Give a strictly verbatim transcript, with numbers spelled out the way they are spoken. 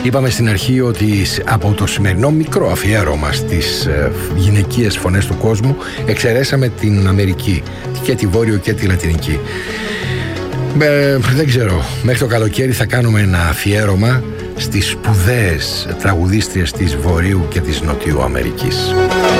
Είπαμε στην αρχή ότι από το σημερινό μικρό αφιέρωμα στις γυναικείες φωνές του κόσμου εξαιρέσαμε την Αμερική, και τη Βόρειο και τη Λατινική. Ε, δεν ξέρω, μέχρι το καλοκαίρι θα κάνουμε ένα αφιέρωμα στις σπουδαίες τραγουδίστριες της Βορείου και της Νοτιού Αμερικής.